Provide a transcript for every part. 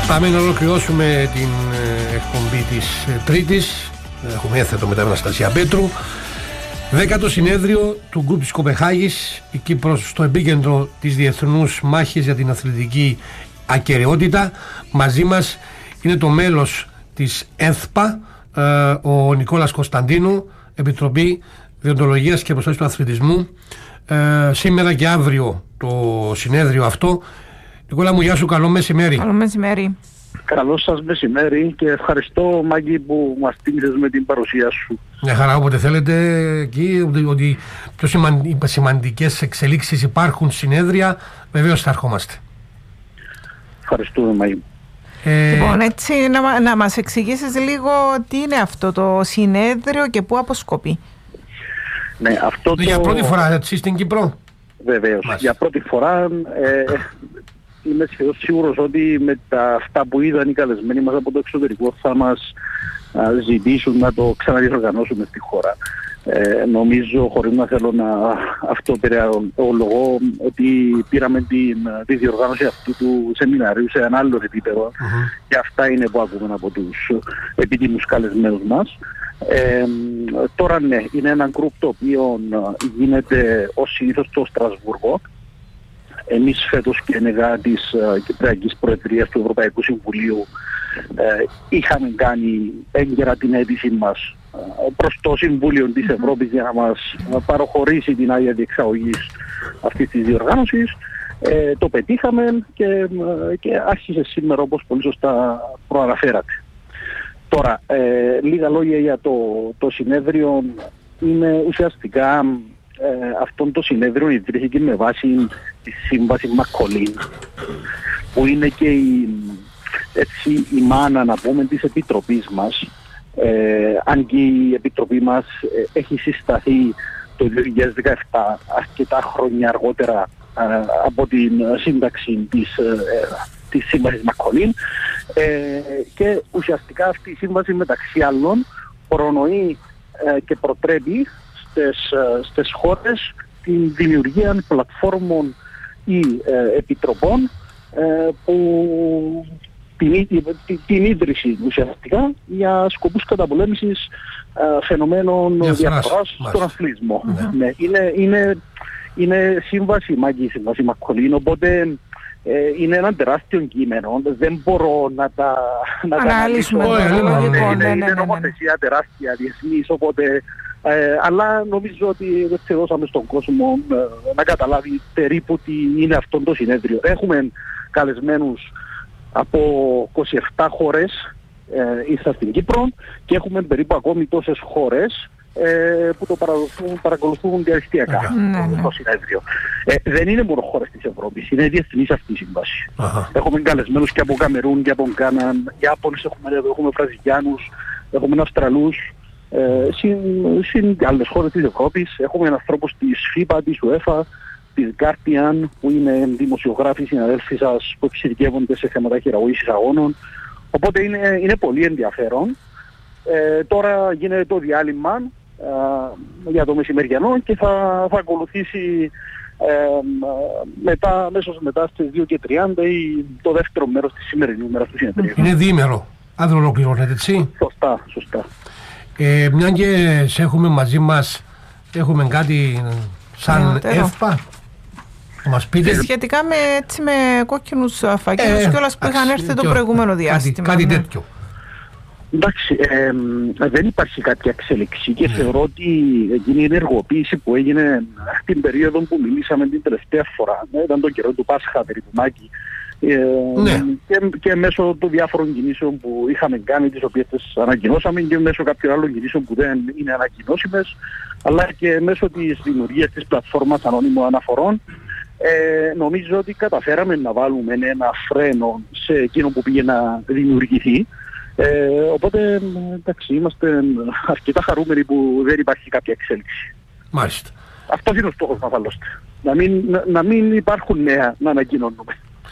Πάμε να ολοκληρώσουμε την εκπομπή της Τρίτης. Έχουμε έθετο μετά την Αναστασία Πέτρου. 10ο συνέδριο του γκρουπ της Κοπεχάγης, η Κύπρος στο επίκεντρο της διεθνούς μάχης για την αθλητική ακεραιότητα. Μαζί μας είναι το μέλος της ΕΘΠΑ, ο Νικόλας Κωνσταντίνου, Επιτροπή Διοντολογίας και Προστασίας του Αθλητισμού. Σήμερα και αύριο το συνέδριο αυτό. Νικόλα μου, γεια σου, καλό μεσημέρι. Καλό μεσημέρι. Καλό σας μεσημέρι και ευχαριστώ, Μάγκη, που μας τίμησες με την παρουσία σου. Μια χαρά, όποτε θέλετε εκεί, ότι πιο σημαντικές εξελίξεις υπάρχουν, συνέδρια, βεβαίως θα ερχόμαστε. Ευχαριστούμε, Μάγκη. Λοιπόν, έτσι να μας εξηγήσεις λίγο τι είναι αυτό το συνέδριο και πού αποσκοπεί. Ναι, αυτό το... Για πρώτη φορά έτσι στην Κύπρο. Βεβαίως, για πρώτη φορά είμαι σχεδόν σίγουρος ότι με αυτά που είδαν οι καλεσμένοι μας από το εξωτερικό θα μας ζητήσουν να το ξαναδιοργανώσουμε στη χώρα. Νομίζω, χωρίς να θέλω να αυτοπεριολογώ, ότι πήραμε τη διοργάνωση αυτού του σεμιναρίου σε ένα άλλο επίπεδο και αυτά είναι που ακούμε από τους επίτιμους καλεσμένους μας. Τώρα ναι, είναι ένα γκρουπ το οποίο γίνεται ως συνήθως στο Στρασβούργο. Εμείς φέτος και ενεργά της Κυπριακής Προεδρίας του Ευρωπαϊκού Συμβουλίου είχαμε κάνει έγκαιρα την αίτηση μας προς το Συμβούλιο της Ευρώπης για να μας παροχωρήσει την άδεια διεξαγωγής αυτής της διοργάνωσης. Το πετύχαμε και άρχισε σήμερα, όπως πολύ σωστά προαναφέρατε. Τώρα, λίγα λόγια για το συνέδριο. Είναι ουσιαστικά αυτό το συνέδριο ιδρύθηκε με βάση τη σύμβαση Μακολίν, που είναι και η μάνα, να πούμε, της Επιτροπής μας, αν και η Επιτροπή μας έχει συσταθεί το 2017, αρκετά χρόνια αργότερα από την σύνταξη της σύμβασης Μακολίν, και ουσιαστικά αυτή η σύμβαση, μεταξύ άλλων, προνοεί και προτρέπει στις χώρες την δημιουργία πλατφόρμων ή επιτροπών που την ίδρυση ουσιαστικά για σκοπούς καταπολέμησης φαινομένων διαφθοράς στον αθλητισμό. Ναι, είναι σύμβαση, σύμβαση Μακολίν, οπότε είναι ένα τεράστιο κείμενο. Δεν μπορώ να τα αναλύσουμε. Είναι νομοθεσία τεράστια, διεθνής, οπότε αλλά νομίζω ότι δεν δώσαμε στον κόσμο να καταλάβει περίπου τι είναι αυτό το συνέδριο. Έχουμε καλεσμένους από 27 χώρες ήρθαν στην Κύπρο και έχουμε περίπου ακόμη τόσες χώρες που το παρακολουθούν διαδικτυακά το συνέδριο. Δεν είναι μόνο χώρες της Ευρώπης, είναι διεθνής αυτή η σύμβαση. Έχουμε καλεσμένους και από Καμερούν και από Γκάναν, Ιάπωνες έχουμε Βραζιλιάνους, έχουμε Αυστραλούς, συν άλλες χώρες της Ευρώπης. Έχουμε ανθρώπους της FIFA, της UEFA, της Guardian, που είναι δημοσιογράφοι, συναδέλφοι σας που εξειδικεύονται σε θέματα χειραγώγησης αγώνων. Οπότε είναι πολύ ενδιαφέρον. Τώρα γίνεται το διάλειμμα για το μεσημεριανό και θα ακολουθήσει αμέσως μετά στις 2:30 ή το δεύτερο μέρος της σημερινής μέρας του συνεδρίου. Είναι διήμερο, αν δεν ολοκληρώνεται, έτσι. Σωστά. Μια και σε έχουμε μαζί μας, έχουμε κάτι σαν ΕΦΠΑ. Μας πείτε. Σχετικά με κόκκινους φακέλους και όλα που είχαν έρθει το προηγούμενο διάστημα. Κάτι τέτοιο. Εντάξει, δεν υπάρχει κάποια εξέλιξη και θεωρώ ότι εκείνη η ενεργοποίηση που έγινε την περίοδο που μιλήσαμε την τελευταία φορά, ήταν το καιρό του Πάσχα, περίπου, Μάκη, και μέσω των διάφορων κινήσεων που είχαμε κάνει, τις οποίες τις ανακοινώσαμε, και μέσω κάποιων άλλων κινήσεων που δεν είναι ανακοινώσιμες, αλλά και μέσω της δημιουργίας της πλατφόρμας ανώνυμων αναφορών, νομίζω ότι καταφέραμε να βάλουμε ένα φρένο σε εκείνο που πήγε να δημιουργηθεί. Οπότε, εντάξει, είμαστε αρκετά χαρούμενοι που δεν υπάρχει κάποια εξέλιξη. Μάλιστα. Αυτός είναι ο στόχος μας, άλλωστε. Να μην υπάρχουν νέα να ανακοινώνουμε.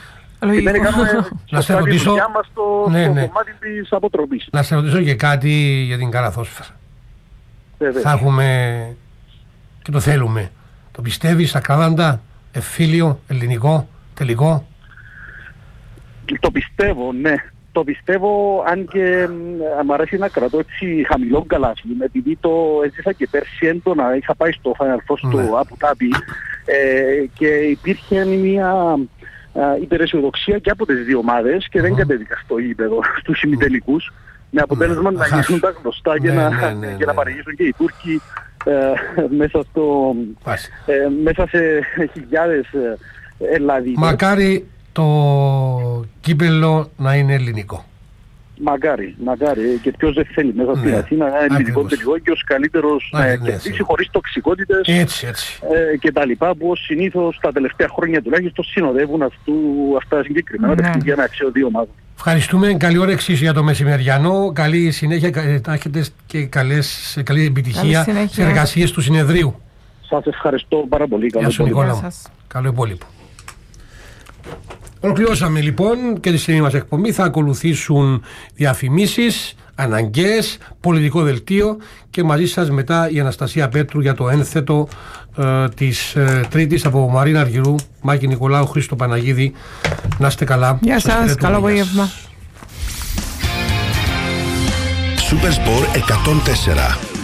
Να σε ρωτήσω στο κομμάτι της αποτροπής. Να σε ρωτήσω και κάτι για την καλαθόσφαιρα. Θα έχουμε και το θέλουμε. Το πιστεύεις ακράδαντα, εμφύλιο, ελληνικό, τελικό? Το πιστεύω, ναι. Το πιστεύω, αν και μου αρέσει να κρατώ έτσι χαμηλό καλάθι, επειδή το έζησα και πέρσι έντονα, είχα πάει στο Final Four στο Abu Dhabi και υπήρχε μια υπεραισιοδοξία και από τις δύο ομάδες και δεν κατέβηκα στο γήπεδο στους ημιτελικούς, με αποτέλεσμα να γίνουν τα γνωστά και να παρηγήσουν και οι Τούρκοι μέσα σε χιλιάδες Ελλαδίτες. Μακάρι το κύπελλο να είναι ελληνικό. Μακάρι. Και ποιος δεν θέλει μέσα στην Αθήνα να είναι ελληνικό τελικό και ως καλύτερος να κερδίσει χωρίς τοξικότητες και τα λοιπά, που ως συνήθως τα τελευταία χρόνια τουλάχιστον συνοδεύουν αυτά συγκεκριμένα παιχνίδια να αξιω δύο ομάδων. Ευχαριστούμε. Καλή όρεξη για το μεσημεριανό. Καλή συνέχεια. Να έχετε και καλή επιτυχία στις εργασίες του συνεδρίου. Σας ευχαριστώ πάρα πολύ. Καλό υπόλοιπο. Ολοκληρώσαμε λοιπόν και τη σημερινή μας εκπομπή. Θα ακολουθήσουν διαφημίσεις, αναγκαίες, πολιτικό δελτίο και μαζί σας μετά η Αναστασία Πέτρου για το ένθετο της Τρίτης από Μαρίνα Αργυρού, Μάκη Νικολάου, Χρήστο Παναγίδη. Να είστε καλά. Γεια σας, καλό απόγευμα. Super Sport 104.